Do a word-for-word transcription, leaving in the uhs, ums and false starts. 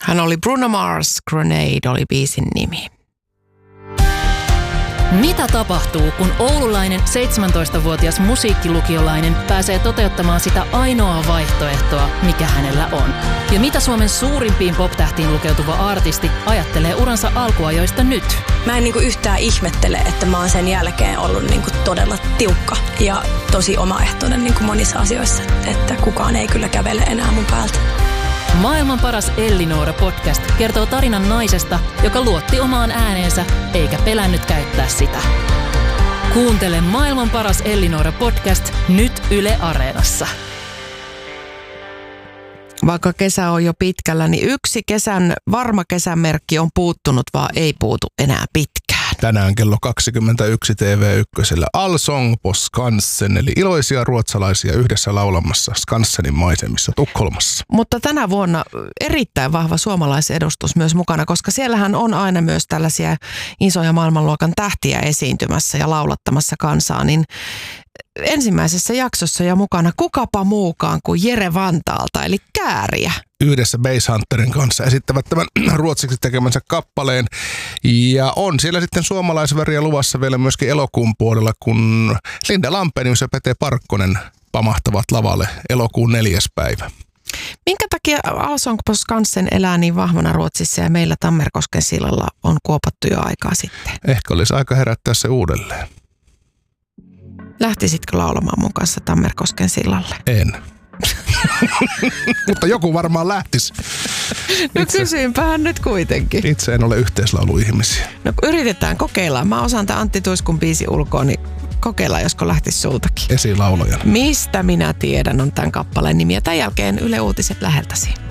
Hän oli Bruno Mars, Grenade oli biisin nimi. Mitä tapahtuu, kun oululainen seitsemäntoistavuotias musiikkilukiolainen pääsee toteuttamaan sitä ainoaa vaihtoehtoa, mikä hänellä on? Ja mitä Suomen suurimpiin pop-tähtiin lukeutuva artisti ajattelee uransa alkuajoista nyt? Mä en niinku yhtään ihmettele, että mä oon sen jälkeen ollut niinku todella tiukka ja tosi omaehtoinen niinku monissa asioissa, että kukaan ei kyllä kävele enää mun päältä. Maailman paras Ellinora-podcast kertoo tarinan naisesta, joka luotti omaan ääneensä eikä pelännyt käyttää sitä. Kuuntele Maailman paras Ellinora-podcast nyt Yle Areenassa. Vaikka kesä on jo pitkällä, niin yksi kesän varma kesämerkki on puuttunut, vaan ei puutu enää pitkään. Tänään kello kaksikymmentäyksi T V yksi Allsång på Skansen, eli iloisia ruotsalaisia yhdessä laulamassa Skansenin maisemissa Tukholmassa. Mutta tänä vuonna erittäin vahva suomalaisedustus myös mukana, koska siellähän on aina myös tällaisia isoja maailmanluokan tähtiä esiintymässä ja laulattamassa kansaa, niin ensimmäisessä jaksossa ja mukana kukapa muukaan kuin Jere Vantaalta, eli Kääriä. Yhdessä Basshunterin kanssa esittävät tämän ruotsiksi tekemänsä kappaleen. Ja on siellä sitten suomalaisväriä luvassa vielä myöskin elokuun puolella, kun Linda Lampenius ja Pete Parkkonen pamahtavat lavalle elokuun neljäs päivä. Minkä takia Allsång på Skansen elää niin vahvana Ruotsissa ja meillä Tammerkosken sillalla on kuopattu jo aikaa sitten? Ehkä olisi aika herättää se uudelleen. Lähtisitkö laulamaan mun kanssa Tammerkosken sillalle? En. Mutta joku varmaan lähtisi. No itse, kysyinpähän nyt kuitenkin. Itse en ole yhteislauluihmisiä. No yritetään, kokeillaan. Mä osaan tämän Antti Tuiskun biisi ulkoa, niin kokeillaan, josko lähtisi sultakin. Esilaulajana. Mistä minä tiedän on tämän kappaleen nimi. Ja tämän jälkeen Yle Uutiset läheltäsi.